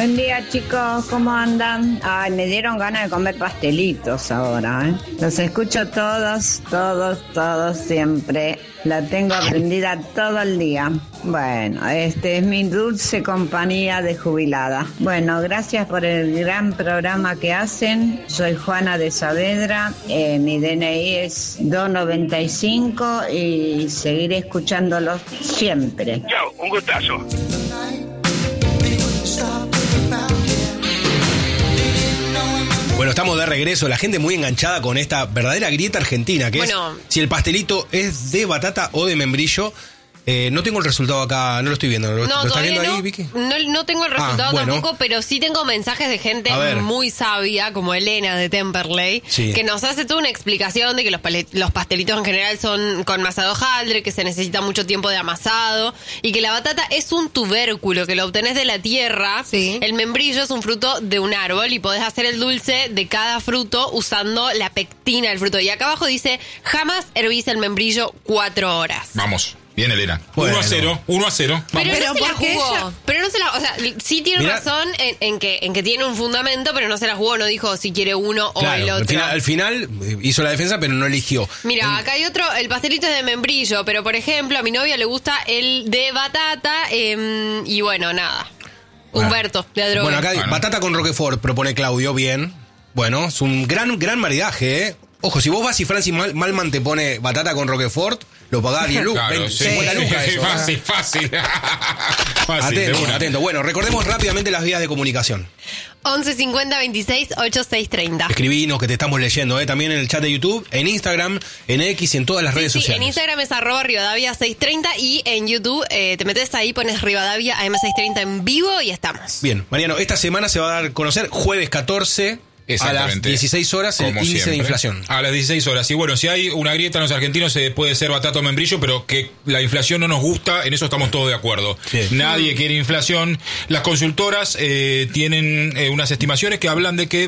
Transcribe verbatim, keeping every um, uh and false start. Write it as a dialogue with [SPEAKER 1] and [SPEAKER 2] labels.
[SPEAKER 1] Buen día, chicos, ¿cómo andan? Ay, me dieron ganas de comer pastelitos ahora, ¿eh? Los escucho todos, todos, todos siempre. La tengo aprendida todo el día. Bueno, este es mi dulce compañía de jubilada. Bueno, gracias por el gran programa que hacen. Soy Juana de Saavedra, eh, mi D N I es dos noventa y cinco y seguiré escuchándolos siempre.
[SPEAKER 2] Chao, un gustazo.
[SPEAKER 3] Bueno, estamos de regreso, la gente muy enganchada con esta verdadera grieta argentina, que bueno, es si el pastelito es de batata o de membrillo. Eh, no tengo el resultado acá, no lo estoy viendo. ¿Lo,
[SPEAKER 4] no,
[SPEAKER 3] ¿lo estás viendo
[SPEAKER 4] no,
[SPEAKER 3] ahí, Vicky?
[SPEAKER 4] No, no tengo el resultado ah, bueno. tampoco, pero sí tengo mensajes de gente muy sabia, como Elena de Temperley, sí. que nos hace toda una explicación de que los, pale- los pastelitos en general son con masa de hojaldre, que se necesita mucho tiempo de amasado, y que la batata es un tubérculo, que lo obtenés de la tierra. Sí. El membrillo es un fruto de un árbol, y podés hacer el dulce de cada fruto usando la pectina del fruto. Y acá abajo dice, jamás hervís el membrillo cuatro horas.
[SPEAKER 5] Vamos. Bien, Elena. Bueno. uno a cero, uno a cero.
[SPEAKER 4] Pero,
[SPEAKER 5] Vamos.
[SPEAKER 4] no se la jugó. Ella... Pero no se la... O sea, sí tiene Mirá. razón en, en, que, en que tiene un fundamento, pero no se la jugó, no dijo si quiere uno
[SPEAKER 3] claro,
[SPEAKER 4] o el otro.
[SPEAKER 3] Al final, al final hizo la defensa, pero no eligió.
[SPEAKER 4] Mira, en... acá hay otro, el pastelito es de membrillo, pero por ejemplo, a mi novia le gusta el de batata, eh, y bueno, nada. Bueno. Humberto, de droga.
[SPEAKER 3] Bueno, acá hay bueno. batata con Roquefort, propone Claudio, bien. Bueno, es un gran, gran maridaje, ¿eh? Ojo, si vos vas y Francis Mal- Malman te pone batata con Roquefort, lo pagás diez lucas,
[SPEAKER 5] claro,
[SPEAKER 3] sí, cincuenta lucas. Eso,
[SPEAKER 5] fácil, fácil. fácil.
[SPEAKER 3] Atento, atento. Bueno, recordemos rápidamente las vías de comunicación.
[SPEAKER 4] once cincuenta veintiséis ochenta y seis treinta.
[SPEAKER 3] Escribinos, que te estamos leyendo, ¿eh? También en el chat de YouTube, en Instagram, en X y en todas las
[SPEAKER 4] sí,
[SPEAKER 3] redes
[SPEAKER 4] sí,
[SPEAKER 3] sociales.
[SPEAKER 4] En Instagram es arroba Rivadavia seiscientos treinta y en YouTube eh, te metes ahí, pones Rivadavia A M seiscientos treinta en vivo y estamos.
[SPEAKER 3] Bien, Mariano, esta semana se va a dar a conocer jueves catorce a las dieciséis horas el índice siempre. de inflación.
[SPEAKER 5] A las dieciséis horas. Y bueno, si hay una grieta en los argentinos, se puede ser batata o membrillo, pero que la inflación no nos gusta, en eso estamos todos de acuerdo. Bien. Nadie quiere inflación. Las consultoras eh, tienen eh, unas estimaciones que hablan de que